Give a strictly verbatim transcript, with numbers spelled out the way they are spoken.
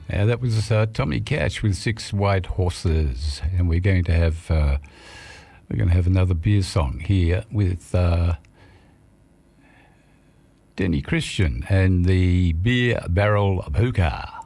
Uh, that was uh, Tommy Cash with Six White Horses, and we're going to have uh, we're going to have another beer song here with uh, Denny Christian and the Beer Barrel Hookah.